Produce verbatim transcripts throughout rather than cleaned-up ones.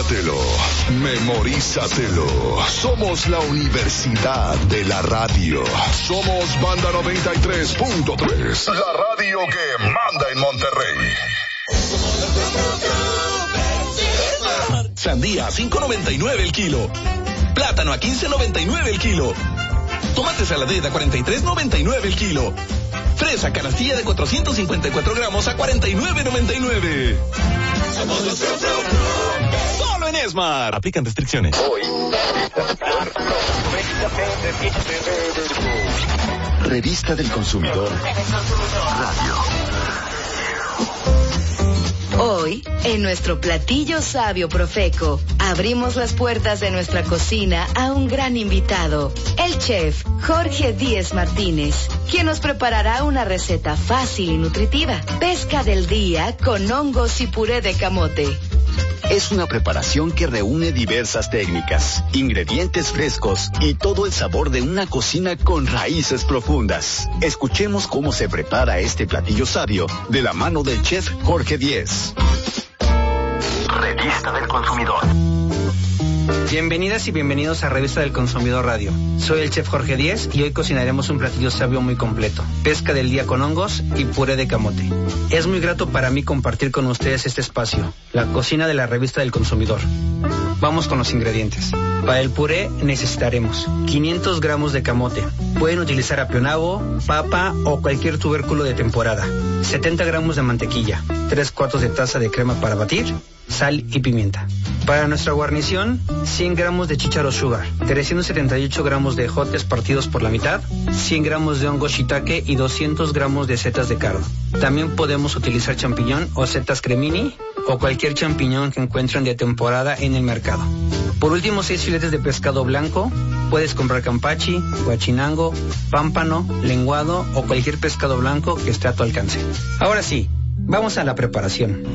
Grábatelo, memorízatelo. Somos la Universidad de la Radio. Somos Banda noventa y tres punto tres. La radio que manda en Monterrey. Sandía a cinco noventa y nueve el kilo. Plátano a quince noventa y nueve el kilo. Tomate saladera a cuarenta y tres noventa y nueve el kilo. Fresa canastilla de cuatrocientos cincuenta y cuatro gramos a cuarenta y nueve noventa y nueve. Solo en Esmar. Aplican restricciones. Revista del Consumidor Radio. Hoy, en nuestro platillo sabio Profeco, abrimos las puertas de nuestra cocina a un gran invitado, el chef Jorge Díez Martínez, quien nos preparará una receta fácil y nutritiva, pesca del día con hongos y puré de camote. Es una preparación que reúne diversas técnicas, ingredientes frescos y todo el sabor de una cocina con raíces profundas. Escuchemos cómo se prepara este platillo sabio de la mano del chef Jorge Díez. Revista del Consumidor. Bienvenidas y bienvenidos a Revista del Consumidor Radio. Soy el chef Jorge Díez y hoy cocinaremos un platillo sabio muy completo. Pesca del día con hongos y puré de camote. Es muy grato para mí compartir con ustedes este espacio, la cocina de la Revista del Consumidor. Vamos con los ingredientes. Para el puré necesitaremos quinientos gramos de camote. Pueden utilizar apionavo, papa o cualquier tubérculo de temporada. setenta gramos de mantequilla, tres cuartos de taza de crema para batir, sal y pimienta. Para nuestra guarnición, cien gramos de chícharo sugar, trescientos setenta y ocho gramos de ejotes partidos por la mitad, cien gramos de hongo shiitake y doscientos gramos de setas de cardo. También podemos utilizar champiñón o setas cremini o cualquier champiñón que encuentren de temporada en el mercado. Por último, seis filetes de pescado blanco. Puedes comprar campachi, guachinango, pámpano, lenguado o cualquier pescado blanco que esté a tu alcance. Ahora sí, vamos a la preparación.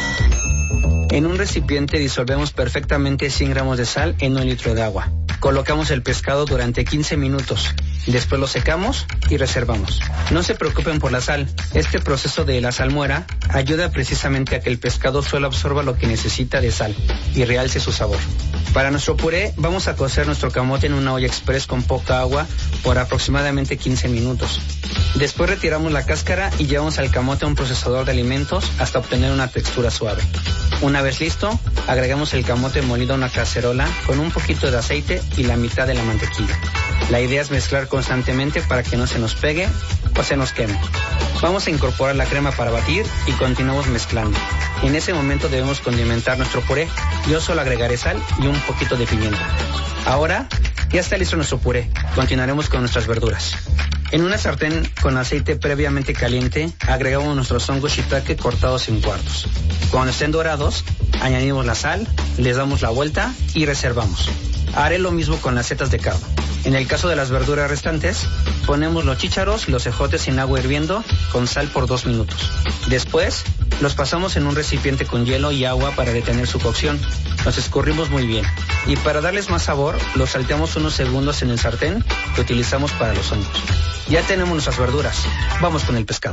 En un recipiente disolvemos perfectamente cien gramos de sal en un litro de agua. Colocamos el pescado durante quince minutos. Después lo secamos y reservamos. No se preocupen por la sal. Este proceso de la salmuera ayuda precisamente a que el pescado solo absorba lo que necesita de sal y realce su sabor. Para nuestro puré vamos a cocer nuestro camote en una olla express con poca agua por aproximadamente quince minutos. Después retiramos la cáscara y llevamos al camote a un procesador de alimentos hasta obtener una textura suave. Una vez listo, agregamos el camote molido a una cacerola con un poquito de aceite y la mitad de la mantequilla. La idea es mezclar constantemente para que no se nos pegue o se nos queme. Vamos a incorporar la crema para batir y continuamos mezclando. En ese momento debemos condimentar nuestro puré. Yo solo agregaré sal y un poquito de pimienta. Ahora ya está listo nuestro puré. Continuaremos con nuestras verduras. En una sartén con aceite previamente caliente, agregamos nuestros hongos shiitake cortados en cuartos. Cuando estén dorados, añadimos la sal, les damos la vuelta y reservamos. Haré lo mismo con las setas de cardo. En el caso de las verduras restantes, ponemos los chícharos y los ejotes en agua hirviendo con sal por dos minutos. Después, los pasamos en un recipiente con hielo y agua para detener su cocción. Los escurrimos muy bien. Y para darles más sabor, los salteamos unos segundos en el sartén que utilizamos para los hongos. Ya tenemos nuestras verduras. Vamos con el pescado.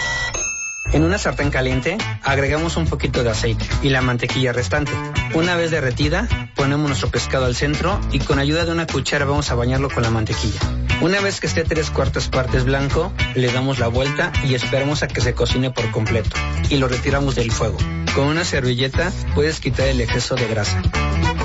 En una sartén caliente, agregamos un poquito de aceite y la mantequilla restante. Una vez derretida, ponemos nuestro pescado al centro y con ayuda de una cuchara vamos a bañarlo con la mantequilla. Una vez que esté tres cuartas partes blanco, le damos la vuelta y esperamos a que se cocine por completo y lo retiramos del fuego. Con una servilleta puedes quitar el exceso de grasa.